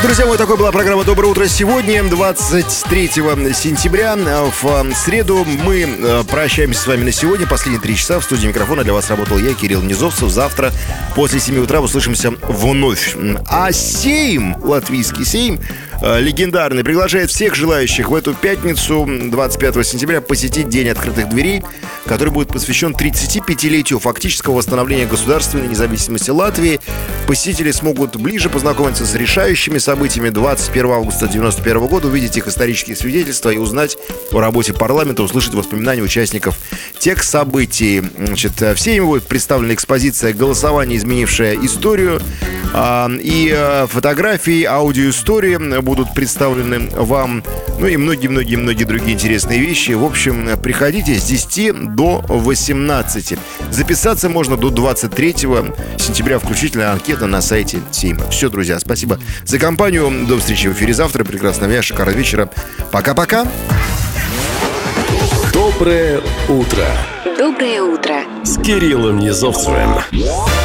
Друзья мои, такой была программа «Доброе утро» сегодня, 23 сентября. В среду мы прощаемся с вами на сегодня. Последние 3 часа в студии микрофона для вас работал я, Кирилл Низовцев. Завтра после 7 утра услышимся вновь. А Сейм, латвийский Сейм, легендарный, приглашает всех желающих в эту пятницу, 25 сентября, посетить День открытых дверей, который будет посвящен 35-летию фактического восстановления государственной независимости Латвии. Посетители смогут ближе познакомиться с решающими событиями 21 августа 1991 года, увидеть их исторические свидетельства и узнать о работе парламента, услышать воспоминания участников тех событий. Значит, в Сейме будет представлена экспозиция «Голосование, изменившее историю». И фотографии, аудиоистории будут представлены вам. Ну и многие-многие другие интересные вещи. В общем, приходите с 10 до 18. Записаться можно до 23 сентября, включительно анкета на сайте Сейма. Все, друзья, спасибо за компанию. До встречи в эфире завтра. Прекрасного дня, шикарного вечера. Пока-пока. Доброе утро. Доброе утро. С Кириллом Низовцевым.